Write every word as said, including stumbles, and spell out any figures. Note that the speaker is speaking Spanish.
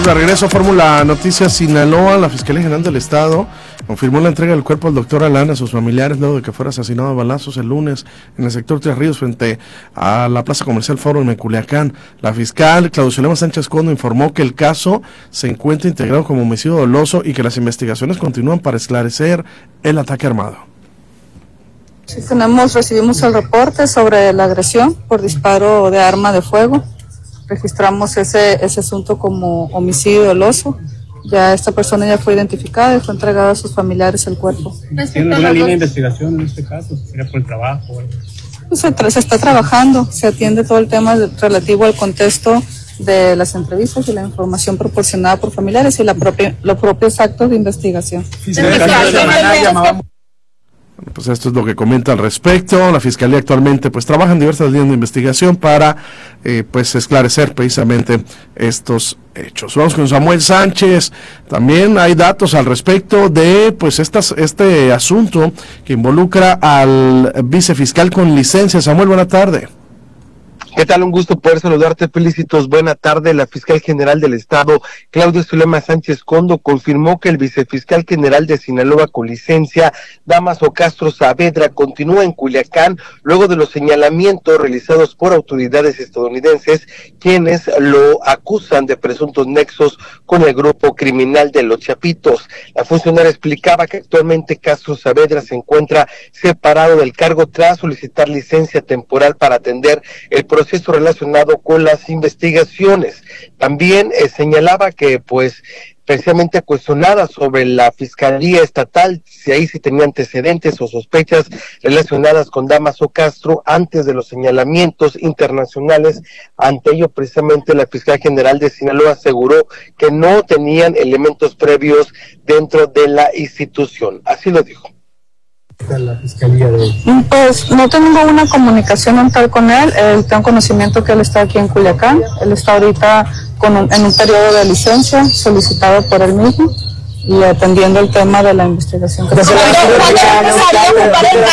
de regreso a Fórmula Noticias Sinaloa. La Fiscalía General del Estado confirmó la entrega del cuerpo al doctor Alán a sus familiares luego de que fuera asesinado a balazos el lunes en el sector Tres Ríos frente a la Plaza Comercial Foro en Culiacán. La fiscal Claudia Sánchez Condo informó que el caso se encuentra integrado como homicidio doloso y que las investigaciones continúan para esclarecer el ataque armado. Sí, tenemos, recibimos el reporte sobre la agresión por disparo de arma de fuego. Registramos ese, ese asunto como homicidio doloso. Ya esta persona ya fue identificada y fue entregada a sus familiares el cuerpo. ¿Tiene alguna línea de investigación en este caso? ¿Sería por el trabajo? Pues se, tra- se está trabajando, se atiende todo el tema de, relativo al contexto de las entrevistas y la información proporcionada por familiares y la propia, los propios actos de investigación. Sí, sí, Pues esto es lo que comenta al respecto. La Fiscalía actualmente pues trabaja en diversas líneas de investigación para eh, pues esclarecer precisamente estos hechos. Vamos con Samuel Sánchez. También hay datos al respecto de pues estas, este asunto que involucra al vicefiscal con licencia. Samuel, buena tarde. ¿Qué tal? Un gusto poder saludarte, Felicitos. Buena tarde. La fiscal general del Estado, Claudia Zulema Sánchez Condo, confirmó que el vicefiscal general de Sinaloa con licencia, Dámaso Castro Saavedra, continúa en Culiacán luego de los señalamientos realizados por autoridades estadounidenses, quienes lo acusan de presuntos nexos con el grupo criminal de Los Chapitos. La funcionaria explicaba que actualmente Castro Saavedra se encuentra separado del cargo tras solicitar licencia temporal para atender el proceso proceso relacionado con las investigaciones. También eh, señalaba que pues precisamente cuestionada sobre la Fiscalía Estatal, si ahí sí tenía antecedentes o sospechas relacionadas con Dámaso Castro antes de los señalamientos internacionales. Ante ello, precisamente la Fiscal General de Sinaloa aseguró que no tenían elementos previos dentro de la institución. Así lo dijo. La fiscalía de... Pues no tengo una comunicación tal con él, eh, tengo conocimiento que él está aquí en Culiacán, él está ahorita con un, en un periodo de licencia solicitado por él mismo y atendiendo el tema de la investigación.